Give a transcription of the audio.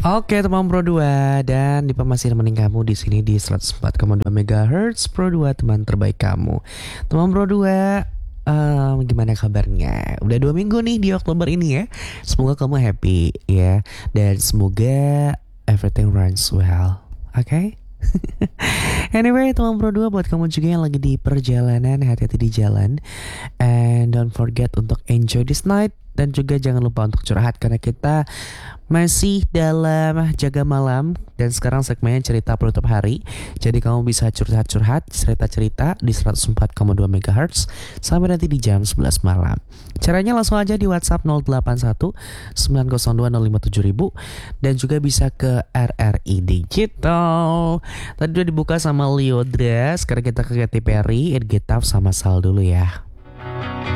Oke teman Pro 2 dan Dipa masih nemenin kamu di sini di 104,2 MHz Pro 2 teman terbaik kamu. Teman Pro 2 gimana kabarnya? Udah 2 minggu nih di Oktober ini ya. Semoga kamu happy ya dan semoga everything runs well. Oke? Anyway, teman Pro 2 buat kamu juga yang lagi di perjalanan, hati-hati di jalan. And don't forget untuk enjoy this night. Dan juga jangan lupa untuk curhat karena kita masih dalam jaga malam. Dan sekarang segmennya cerita penutup hari. Jadi kamu bisa curhat-curhat, cerita-cerita di 104,2 MHz sampai nanti di jam 11 malam. Caranya langsung aja di WhatsApp 081 902 057 dan juga bisa ke RRI Digital. Tadi udah dibuka sama Liodra, sekarang kita ke Katy Perry, It Get Tough sama Sal dulu ya.